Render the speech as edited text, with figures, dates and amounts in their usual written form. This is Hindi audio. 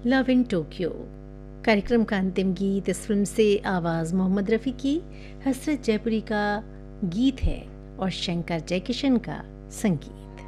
Love in Tokyo. कार्यक्रम का अंतिम गीत इस फिल्म से आवाज़ मोहम्मद रफ़ी की, हसरत जयपुरी का गीत है और शंकर जयकिशन का संगीत।